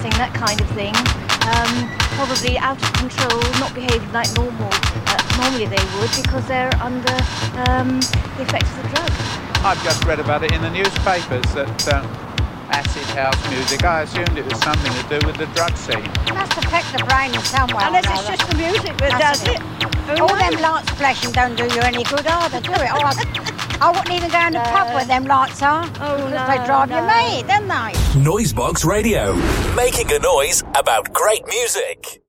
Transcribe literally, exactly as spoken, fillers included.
dancing, that kind of thing. Um, probably out of control, not behaving like normal. Uh, normally they would because they're under um, the effects of the drug. I've just read about it in the newspapers that uh, acid house music, I assumed it was something to do with the drug scene. It must affect the brain in some way. Unless it's just the music that does it. it. All them lights flashing don't do you any good either, do it? Oh, I, I wouldn't even go in the No. pub where them lights are. Oh, Because no, they drive no. you mad, don't they? Noisebox Radio, making a noise about great music.